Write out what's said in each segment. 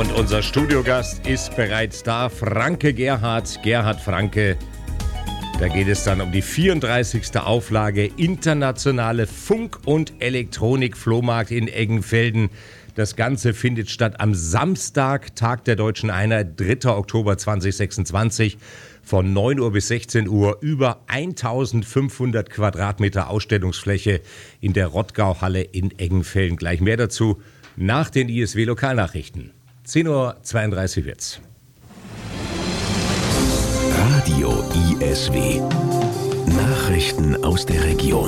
Und unser Studiogast ist bereits da, Franke Gerhard Franke. Da geht es dann um die 34. Auflage Internationale Funk- und Elektronik-Flohmarkt in Eggenfelden. Das Ganze findet statt am Samstag, Tag der Deutschen Einheit, 3. Oktober 2026, von 9 Uhr bis 16 Uhr. Über 1500 Quadratmeter Ausstellungsfläche in der Rottgau-Halle in Eggenfelden. Gleich mehr dazu nach den ISW-Lokalnachrichten. 10.32 Uhr wird's. Radio ISW. Nachrichten aus der Region.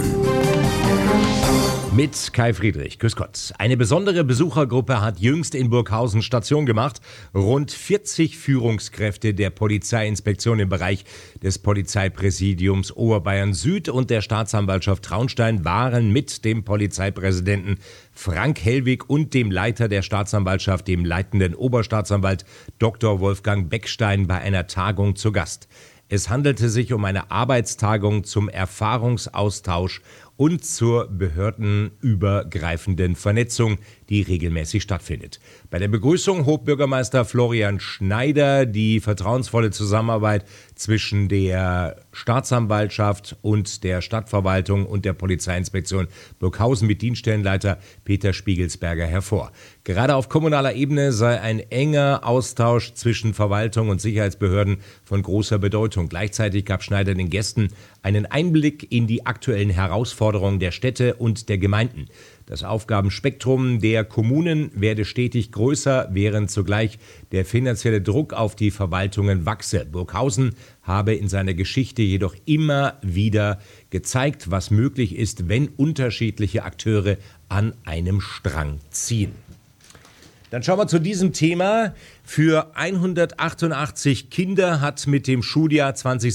Mit Kai Friedrich. Grüß Gott. Eine besondere Besuchergruppe hat jüngst in Burghausen Station gemacht. Rund 40 Führungskräfte der Polizeiinspektion im Bereich des Polizeipräsidiums Oberbayern Süd und der Staatsanwaltschaft Traunstein waren mit dem Polizeipräsidenten Frank Hellwig und dem Leiter der Staatsanwaltschaft, dem leitenden Oberstaatsanwalt Dr. Wolfgang Beckstein, bei einer Tagung zu Gast. Es handelte sich um eine Arbeitstagung zum Erfahrungsaustausch und zur behördenübergreifenden Vernetzung, die regelmäßig stattfindet. Bei der Begrüßung hob Bürgermeister Florian Schneider die vertrauensvolle Zusammenarbeit zwischen der Staatsanwaltschaft und der Stadtverwaltung und der Polizeiinspektion Burghausen mit Dienststellenleiter Peter Spiegelsberger hervor. Gerade auf kommunaler Ebene sei ein enger Austausch zwischen Verwaltung und Sicherheitsbehörden von großer Bedeutung. Gleichzeitig gab Schneider den Gästen einen Einblick in die aktuellen Herausforderungen der Städte und der Gemeinden. Das Aufgabenspektrum der Kommunen werde stetig größer, während zugleich der finanzielle Druck auf die Verwaltungen wachse. Burghausen habe in seiner Geschichte jedoch immer wieder gezeigt, was möglich ist, wenn unterschiedliche Akteure an einem Strang ziehen. Dann schauen wir zu diesem Thema. Für 188 Kinder hat mit dem Schuljahr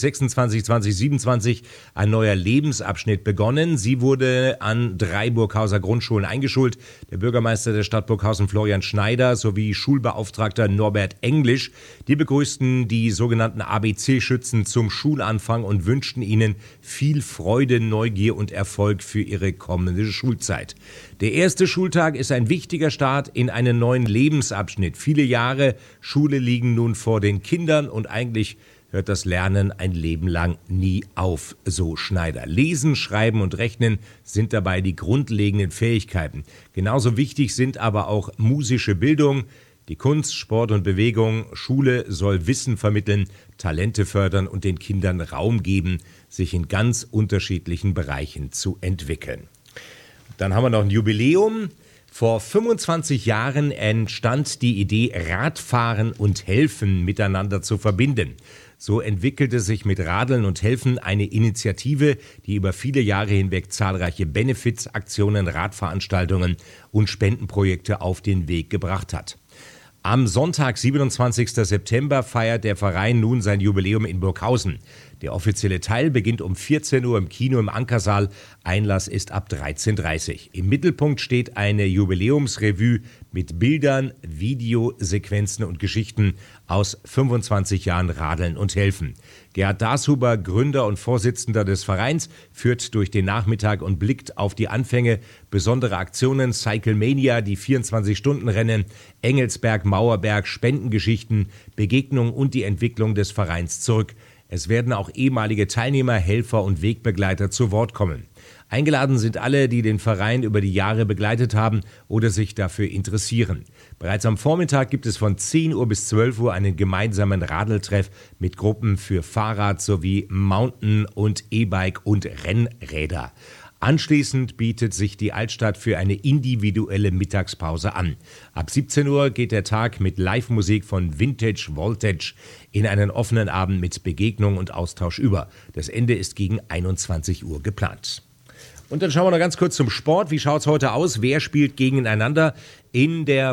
2026/2027 ein neuer Lebensabschnitt begonnen. Sie wurde an 3 Burghauser Grundschulen eingeschult. Der Bürgermeister der Stadt Burghausen, Florian Schneider, sowie Schulbeauftragter Norbert Englisch, die begrüßten die sogenannten ABC-Schützen zum Schulanfang und wünschten ihnen viel Freude, Neugier und Erfolg für ihre kommende Schulzeit. Der erste Schultag ist ein wichtiger Start in einen neuen Lebensabschnitt. Viele Jahre Schule liegen nun vor den Kindern und eigentlich hört das Lernen ein Leben lang nie auf, so Schneider. Lesen, Schreiben und Rechnen sind dabei die grundlegenden Fähigkeiten. Genauso wichtig sind aber auch musische Bildung, die Kunst, Sport und Bewegung. Schule soll Wissen vermitteln, Talente fördern und den Kindern Raum geben, sich in ganz unterschiedlichen Bereichen zu entwickeln. Dann haben wir noch ein Jubiläum. Vor 25 Jahren entstand die Idee, Radfahren und Helfen miteinander zu verbinden. So entwickelte sich mit Radeln und Helfen eine Initiative, die über viele Jahre hinweg zahlreiche Benefizaktionen, Radveranstaltungen und Spendenprojekte auf den Weg gebracht hat. Am Sonntag, 27. September, feiert der Verein nun sein Jubiläum in Burghausen. Der offizielle Teil beginnt um 14 Uhr im Kino im Ankersaal. Einlass ist ab 13.30 Uhr. Im Mittelpunkt steht eine Jubiläumsrevue mit Bildern, Videosequenzen und Geschichten aus 25 Jahren Radeln und Helfen. Gerhard Dashuber, Gründer und Vorsitzender des Vereins, führt durch den Nachmittag und blickt auf die Anfänge, besondere Aktionen, Cyclemania, die 24-Stunden-Rennen, Engelsberg, Mauerberg, Spendengeschichten, Begegnungen und die Entwicklung des Vereins zurück. Es werden auch ehemalige Teilnehmer, Helfer und Wegbegleiter zu Wort kommen. Eingeladen sind alle, die den Verein über die Jahre begleitet haben oder sich dafür interessieren. Bereits am Vormittag gibt es von 10 Uhr bis 12 Uhr einen gemeinsamen Radeltreff mit Gruppen für Fahrrad sowie Mountain- und E-Bike und Rennräder. Anschließend bietet sich die Altstadt für eine individuelle Mittagspause an. Ab 17 Uhr geht der Tag mit Live-Musik von Vintage Voltage in einen offenen Abend mit Begegnung und Austausch über. Das Ende ist gegen 21 Uhr geplant. Und dann schauen wir noch ganz kurz zum Sport. Wie schaut es heute aus? Wer spielt gegeneinander? In der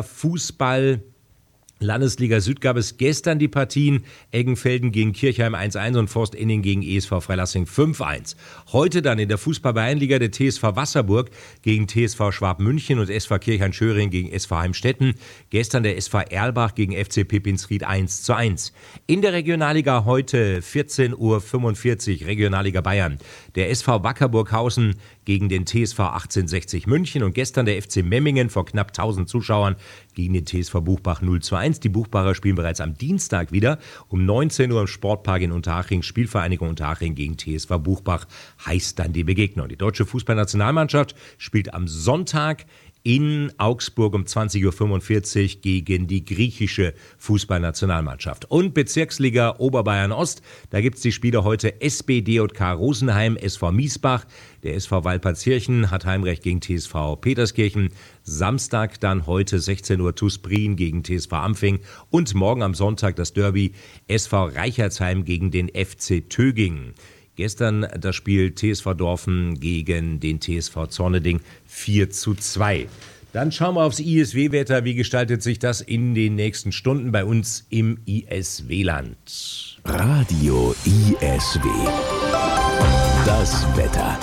Landesliga Süd gab es gestern die Partien Eggenfelden gegen Kirchheim 1-1 und Forst Inning gegen ESV Freilassing 5-1. Heute dann in der Fußball-Bayernliga der TSV Wasserburg gegen TSV Schwab München und SV Kirchheim-Schöring gegen SV Heimstetten. Gestern der SV Erlbach gegen FC Pipinsried 1-1. In der Regionalliga heute 14:45 Uhr Regionalliga Bayern. Der SV Wacker Burghausen gegen den TSV 1860 München und gestern der FC Memmingen vor knapp 1000 Zuschauern gegen den TSV Buchbach 0:1. Die Buchbacher spielen bereits am Dienstag wieder um 19 Uhr im Sportpark in Unterhaching. Spielvereinigung Unterhaching gegen TSV Buchbach heißt dann die Begegnung. Die deutsche Fußballnationalmannschaft spielt am Sonntag in Augsburg um 20.45 Uhr gegen die griechische Fußballnationalmannschaft. Und Bezirksliga Oberbayern Ost, da gibt es die Spiele heute SBDJK Rosenheim, SV Miesbach, der SV Walpertskirchen hat Heimrecht gegen TSV Peterskirchen. Samstag dann heute 16 Uhr TuS Prien gegen TSV Ampfing und morgen am Sonntag das Derby SV Reichertsheim gegen den FC Töging. Gestern das Spiel TSV Dorfen gegen den TSV Zorneding 4:2. Dann schauen wir aufs ISW-Wetter. Wie gestaltet sich das in den nächsten Stunden bei uns im ISW-Land? Radio ISW. Das Wetter.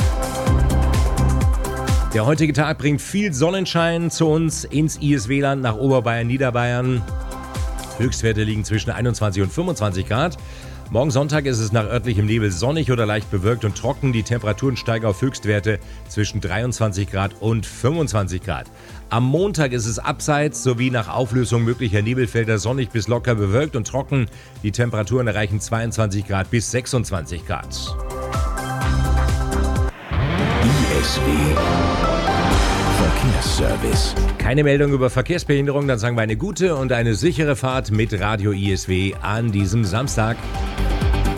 Der heutige Tag bringt viel Sonnenschein zu uns ins ISW-Land nach Oberbayern, Niederbayern. Höchstwerte liegen zwischen 21 und 25 Grad. Morgen Sonntag ist es nach örtlichem Nebel sonnig oder leicht bewölkt und trocken. Die Temperaturen steigen auf Höchstwerte zwischen 23 Grad und 25 Grad. Am Montag ist es abseits sowie nach Auflösung möglicher Nebelfelder sonnig bis locker bewölkt und trocken. Die Temperaturen erreichen 22 Grad bis 26 Grad. ISW Verkehrsservice. Keine Meldung über Verkehrsbehinderung, dann sagen wir eine gute und eine sichere Fahrt mit Radio ISW an diesem Samstag.